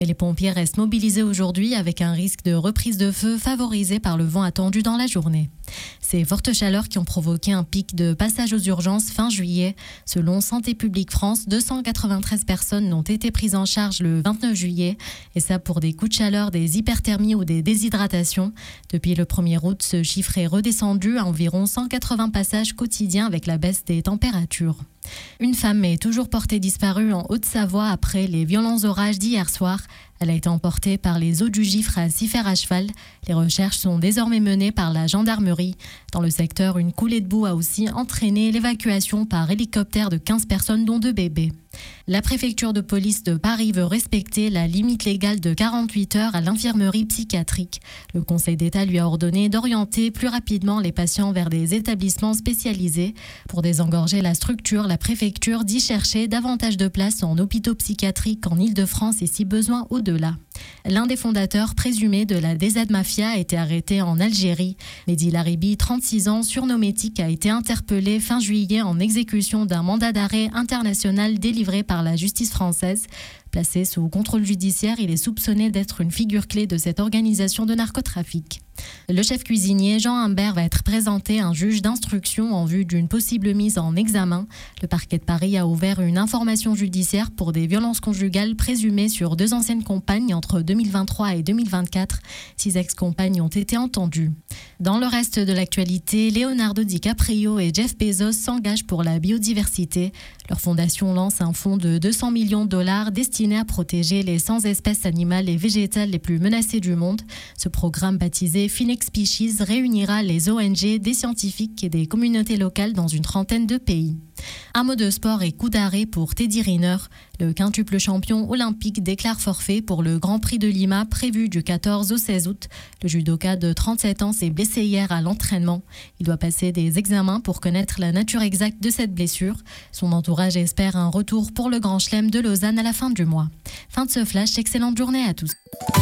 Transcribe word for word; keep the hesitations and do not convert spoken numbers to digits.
Et les pompiers restent mobilisés aujourd'hui avec un risque de reprise de feu favorisé par le vent attendu dans la journée. Ces fortes chaleurs qui ont provoqué un pic de passage aux urgences fin juillet. Selon Santé publique France, deux cent quatre-vingt-treize personnes ont été prises en charge le vingt-neuf juillet. Et ça pour des coups de chaleur, des hyperthermies ou des déshydratations. Depuis le premier août, ce chiffre est redescendu à environ cent quatre-vingts passages quotidiens avec la baisse des températures. Une femme est toujours portée disparue en Haute-Savoie après les violents orages d'hier soir. Elle a été emportée par les eaux du Gifre à Siffert à cheval. Les recherches sont désormais menées par la gendarmerie. Dans le secteur, une coulée de boue a aussi entraîné l'évacuation par hélicoptère de quinze personnes, dont deux bébés. La préfecture de police de Paris veut respecter la limite légale de quarante-huit heures à l'infirmerie psychiatrique. Le Conseil d'État lui a ordonné d'orienter plus rapidement les patients vers des établissements spécialisés. Pour désengorger la structure, la préfecture dit chercher davantage de places en hôpitaux psychiatriques en Île-de-France et si besoin au-delà. L'un des fondateurs présumés de la D Z Mafia a été arrêté en Algérie. Mehdi Laribi, trente-six ans, surnommé Tic, a été interpellé fin juillet en exécution d'un mandat d'arrêt international délivré par la justice française. Placé sous contrôle judiciaire, il est soupçonné d'être une figure clé de cette organisation de narcotrafic. Le chef cuisinier Jean Humbert va être présenté à un juge d'instruction en vue d'une possible mise en examen. Le parquet de Paris a ouvert une information judiciaire pour des violences conjugales présumées sur deux anciennes compagnes entre deux mille vingt-trois et deux mille vingt-quatre. Six ex-compagnes ont été entendues. Dans le reste de l'actualité, Leonardo DiCaprio et Jeff Bezos s'engagent pour la biodiversité. Leur fondation lance un fonds de deux cents millions de dollars destiné à protéger les cent espèces animales et végétales les plus menacées du monde. Ce programme baptisé Phoenix Species réunira les O N G, des scientifiques et des communautés locales dans une trentaine de pays. Un mot de sport et coup d'arrêt pour Teddy Riner. Le quintuple champion olympique déclare forfait pour le Grand Prix de Lima prévu du quatorze au seize août. Le judoka de trente-sept ans s'est blessé hier à l'entraînement. Il doit passer des examens pour connaître la nature exacte de cette blessure. Son entourage espère un retour pour le Grand Chelem de Lausanne à la fin du mois. Fin de ce flash, excellente journée à tous.